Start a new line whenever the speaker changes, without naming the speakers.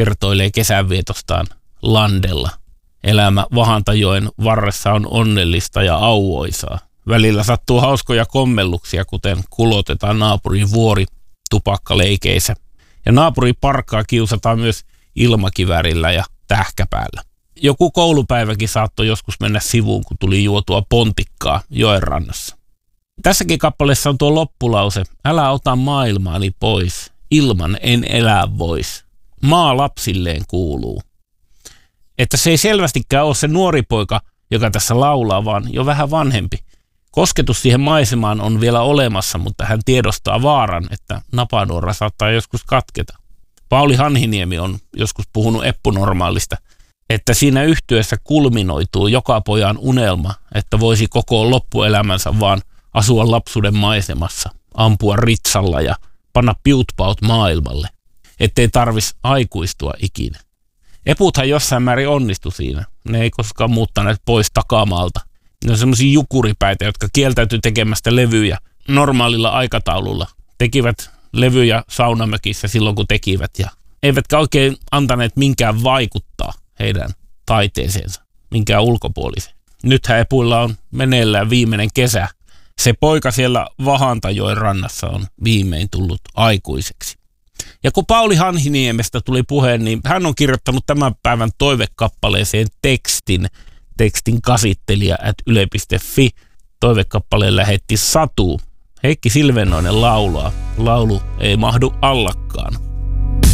kertoilee kesänvietostaan landella. Elämä Vahantajoen varressa on onnellista ja auoisaa. Välillä sattuu hauskoja kommelluksia, kuten kulotetaan naapurin vuori tupakkaleikeissä. Ja naapuri parkkaa kiusataan myös ilmakiväärillä ja tähkäpäällä. Joku koulupäiväkin saattoi joskus mennä sivuun, kun tuli juotua pontikkaa joen rannassa. Tässäkin kappaleessa on tuo loppulause, älä ota maailmaani pois, ilman en elää vois. Maa lapsilleen kuuluu. Että se ei selvästikään ole se nuori poika, joka tässä laulaa, vaan jo vähän vanhempi. Kosketus siihen maisemaan on vielä olemassa, mutta hän tiedostaa vaaran, että napanuora saattaa joskus katketa. Pauli Hanhiniemi on joskus puhunut eppunormaalista, että siinä yhtyeessä kulminoituu joka pojan unelma, että voisi koko loppuelämänsä vaan asua lapsuuden maisemassa, ampua ritsalla ja panna piutpaut maailmalle, ettei tarvitsisi aikuistua ikinä. Eputhan jossain määrin onnistu siinä. Ne ei koskaan muuttaneet pois takamaalta. Ne on semmoisia jukuripäitä, jotka kieltäytyi tekemästä levyjä normaalilla aikataululla. Tekivät levyjä saunamökissä silloin, kun tekivät, ja eivätkä oikein antaneet minkään vaikuttaa heidän taiteeseensa, minkään ulkopuolisen. Nythän Epuilla on meneillään viimeinen kesä. Se poika siellä Vahantajoen rannassa on viimein tullut aikuiseksi. Ja kun Pauli Hanhiniemestä tuli puheen, niin hän on kirjoittanut tämän päivän toivekappaleeseen tekstin kasittelija@yle.fi. Toivekappaleen lähetti Satu. Heikki Silvennoinen laulaa. Laulu ei mahdu allakkaan.